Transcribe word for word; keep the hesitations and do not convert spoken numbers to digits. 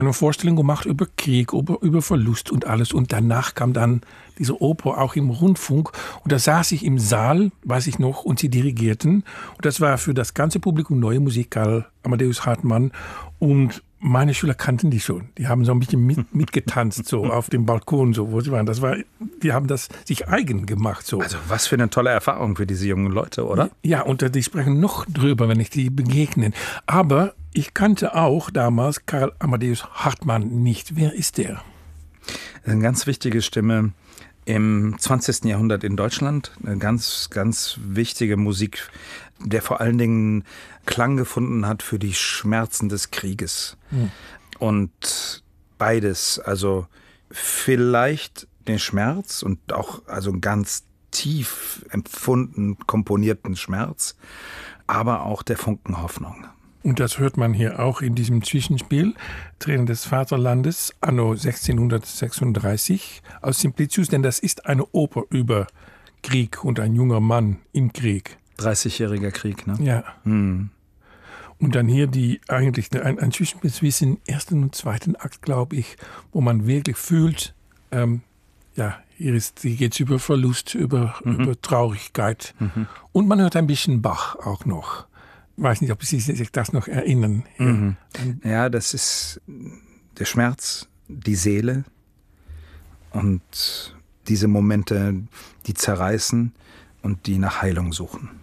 eine Vorstellung gemacht über Krieg, über, über Verlust und alles. Und danach kam dann diese Oper auch im Rundfunk. Und da saß ich im Saal, weiß ich noch, und sie dirigierten. Und das war für das ganze Publikum neue Musik, Karl Amadeus Hartmann. Und meine Schüler kannten die schon. Die haben so ein bisschen mit, mitgetanzt, so auf dem Balkon, so wo sie waren. Das war, die haben das sich eigen gemacht, so. Also was für eine tolle Erfahrung für diese jungen Leute, oder? Ja, und die sprechen noch drüber, wenn ich die begegnen. Aber ich kannte auch damals Karl Amadeus Hartmann nicht. Wer ist der? Eine ganz wichtige Stimme im zwanzigsten Jahrhundert in Deutschland. Eine ganz, ganz wichtige Musik, der vor allen Dingen Klang gefunden hat für die Schmerzen des Krieges. Hm. Und beides, also vielleicht den Schmerz und auch also einen ganz tief empfunden, komponierten Schmerz, aber auch der Funken Hoffnung. Und das hört man hier auch in diesem Zwischenspiel, Tränen des Vaterlandes, anno sechzehnhundertsechsunddreißig, aus Simplicius, denn das ist eine Oper über Krieg und ein junger Mann im Krieg. dreißigjähriger Krieg, ne? Ja. Hm. Und dann hier die eigentlich ein, ein Zwischenspiel zwischen dem ersten und zweiten Akt, glaube ich, wo man wirklich fühlt, ähm, ja, hier, ist, hier geht es über Verlust, über, mhm. über Traurigkeit. Mhm. Und man hört ein bisschen Bach auch noch. Ich weiß nicht, ob Sie sich das noch erinnern. Mhm. Ja, das ist der Schmerz, die Seele und diese Momente, die zerreißen und die nach Heilung suchen.